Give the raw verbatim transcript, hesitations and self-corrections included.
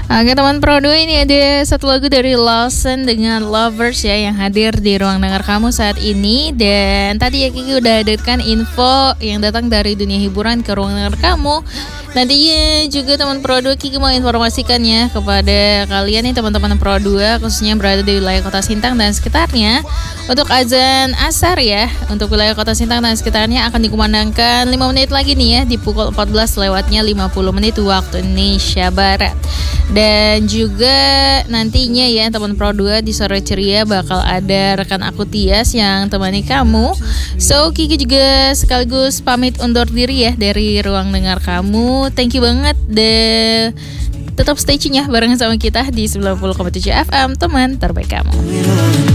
Oke teman Pro dua, ini ada satu lagu dari Lawson dengan Lovers ya, yang hadir di ruang dengar kamu saat ini. Dan tadi ya Kiki udah hadirkan info yang datang dari dunia hiburan ke ruang dengar kamu. Nantinya juga teman Pro dua, Kiki mau informasikan ya kepada kalian nih teman-teman Pro dua, khususnya berada di wilayah Kota Sintang dan sekitarnya. Untuk azan asar ya, untuk wilayah Kota Sintang dan sekitarnya akan dikumandangkan lima menit lagi nih ya, di pukul empat belas lewatnya lima puluh menit waktu Indonesia Barat. Dan juga nantinya ya teman Pro dua, di sore ceria bakal ada rekan aku Tias yang temani kamu. So Kiki juga sekaligus pamit undur diri ya dari ruang dengar kamu. Thank you banget deh. Tetap stay tune ya bareng sama kita di sembilan puluh koma tujuh F M, teman terbaik kamu.